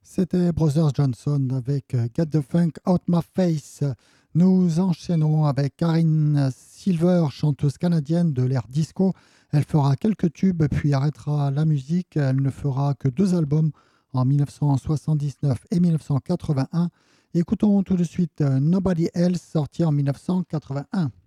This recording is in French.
C'était Brothers Johnson avec Get the Funk Out My Face. Nous enchaînons avec Karine Silver, chanteuse canadienne de l'ère disco. Elle fera quelques tubes puis arrêtera la musique. Elle ne fera que 2 albums en 1979 et 1981. Écoutons tout de suite Nobody Else, sorti en 1981.